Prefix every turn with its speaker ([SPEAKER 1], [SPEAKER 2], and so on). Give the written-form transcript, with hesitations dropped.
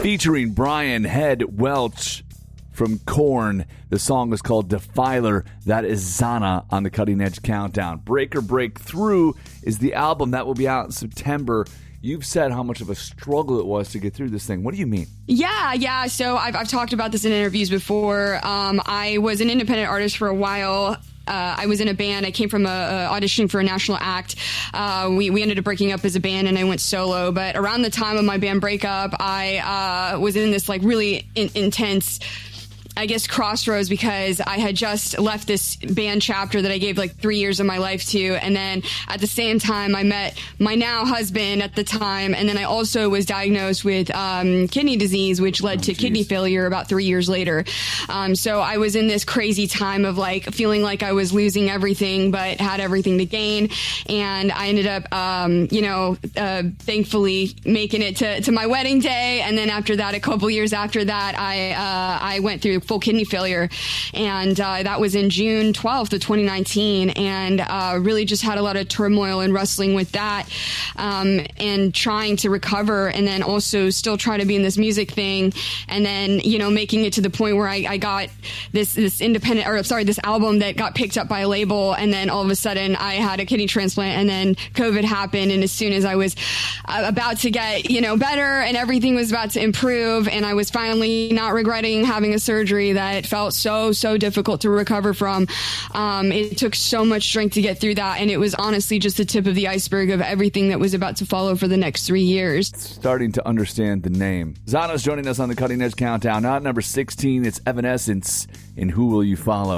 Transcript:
[SPEAKER 1] featuring Brian Head Welch from Korn. The song is called Defiler. That is Zana on the Cutting Edge Countdown. Break or Break Through is the album that will be out in September. You've said how much of a struggle it was to get through this thing. What do you mean?
[SPEAKER 2] Yeah. So I've talked about this in interviews before. I was an independent artist for a while. I was in a band. I came from auditioning for a national act. We ended up breaking up as a band, and I went solo. But around the time of my band breakup, I was in this like really intense, I guess, crossroads, because I had just left this band chapter that I gave like 3 years of my life to. And then at the same time, I met my now husband at the time. And then I also was diagnosed with kidney disease, which led to kidney failure about 3 years later. So I was in this crazy time of like feeling like I was losing everything, but had everything to gain. And I ended up, thankfully making it to my wedding day. And then after that, a couple years after that, I went through full kidney failure, and that was in June 12th of 2019, and really just had a lot of turmoil and wrestling with that, and trying to recover, and then also still trying to be in this music thing, and then making it to the point where I got this album that got picked up by a label, and then all of a sudden I had a kidney transplant, and then COVID happened, and as soon as I was about to get better and everything was about to improve, and I was finally not regretting having a surgery that felt so difficult to recover from. It took so much strength to get through that, and it was honestly just the tip of the iceberg of everything that was about to follow for the next 3 years.
[SPEAKER 1] Starting to understand the name. Zana's joining us on the Cutting Edge Countdown. Now at number 16, it's Evanescence in Who Will You Follow?